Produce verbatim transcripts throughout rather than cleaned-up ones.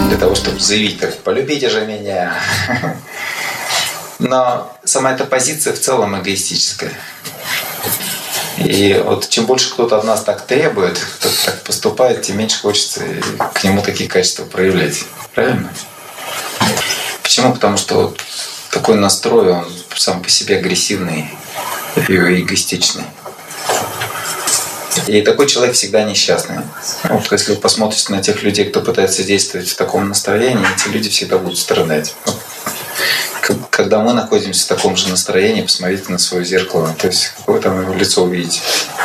для того, чтобы заявить, как «полюбите же меня». Но сама эта позиция в целом эгоистическая. И вот чем больше кто-то от нас так требует, кто-то так поступает, тем меньше хочется к нему такие качества проявлять. Правильно? Почему? Потому что вот такой настрой, он сам по себе агрессивный и эгоистичный. И такой человек всегда несчастный. Вот если вы посмотрите на тех людей, кто пытается действовать в таком настроении, эти люди всегда будут страдать. Когда мы находимся в таком же настроении, посмотрите на свое зеркало. То есть какое вы там его лицо увидите.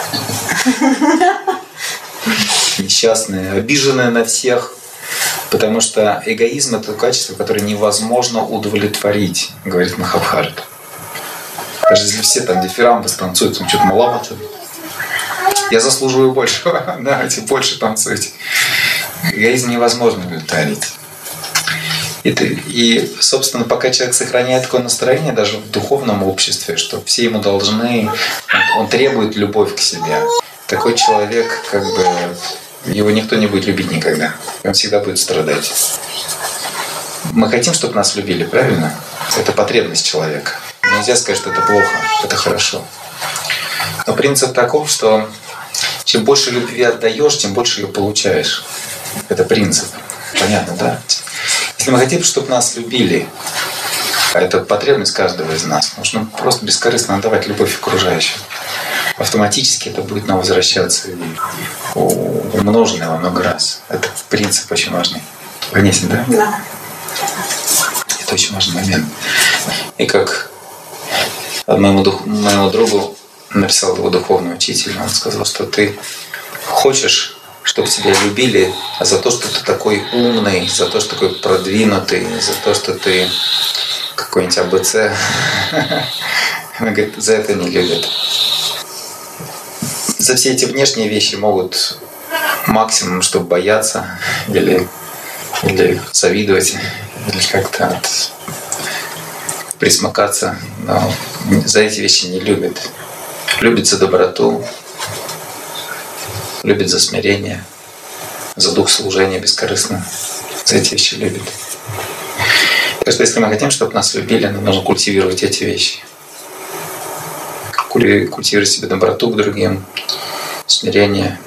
Несчастные, обиженные на всех. Потому что эгоизм – это качество, которое невозможно удовлетворить, говорит Махабхарата. Даже если все там дифирамбы станцуют, там что-то маловато. Я заслуживаю больше. Давайте больше танцуйте. Эгоизм невозможно удовлетворить. И, и, собственно, пока человек сохраняет такое настроение, даже в духовном обществе, что все ему должны, он, он требует любовь к себе. Такой человек, как бы, его никто не будет любить никогда. Он всегда будет страдать. Мы хотим, чтобы нас любили, правильно? Это потребность человека. Нельзя сказать, что это плохо, это хорошо. Но принцип таков, что чем больше любви отдаешь, тем больше ее получаешь. Это принцип. Понятно, да? Если мы хотим, чтобы нас любили, а это потребность каждого из нас, нужно просто бескорыстно отдавать любовь окружающим. Автоматически это будет нам возвращаться и умноженное во много раз. Это принцип очень важный. Понятен, да? Да. Это очень важный момент. И как моему, дух, моему другу написал его духовный учитель, он сказал, что ты хочешь, чтобы тебя любили за то, что ты такой умный, за то, что такой продвинутый, за то, что ты какой-нибудь АБЦ. Он говорит, за это не любят. За все эти внешние вещи могут максимум, чтобы бояться или, или завидовать, или как-то от, присмыкаться. Но за эти вещи не любят. Любят за доброту, любят за смирение, за дух служения бескорыстно. За эти вещи любят. Так что если мы хотим, чтобы нас любили, нам нужно культивировать эти вещи. Культивировать себе доброту к другим, смирение,